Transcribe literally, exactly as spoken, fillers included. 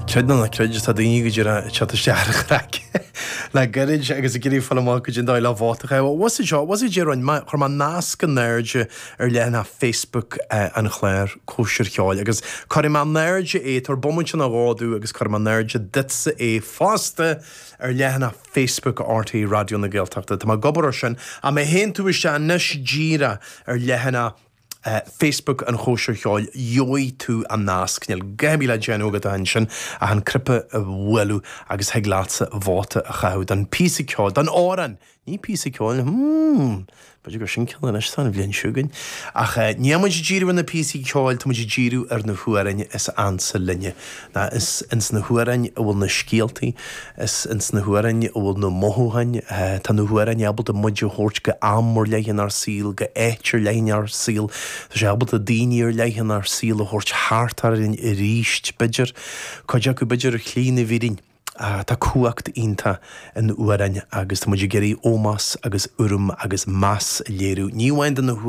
Ceadna na creidir tá daoine go dtíar chataisteach le gairid agus a gurí fallá go dtí dáil le bhátacha. Was is seo, was i ddíar an chu má nasc an néride ar leanna Facebook an chléir cóisiir cheáil, agus chuir má néride é tar bomuinte na bháú agus chuir má néride ditsa é fásta ar leanna Facebook R T É Radio na Gaeltachta. Tá má gobar sin a mé hen tú is nes díra ar lehanna Uh, Facebook an chóisiir cheáil jói tú an nasc níl gaibí le déanúgad a sin a an crippe a bhfuilú agus heaglása bháta a chaú an písa ceáil, an áran ní písa ceáil, hmm, bud gur sin ceáil is tan bhíon siúgain. Ach níamaid díú na písa ceáil tá muid díú ar na thuaraine is ansa linne. Na is ins na thuaraine a bhfuil na scialtaí, is ins na thuaraine a bhfuil na mothúhain, tá na thuaraine abal a muidir thuirt go ammór leichen ar síl, go éitir leichen ar síl. Tá sé abal a daoine ar leichen ar síl a thuirt háartar in i ríist bidir, chuide go bidir a chlína bhírin. Tá cuacht ionta in uarain agus tá muidir geirí ómas agus urum agus más léirú. Níomhain den na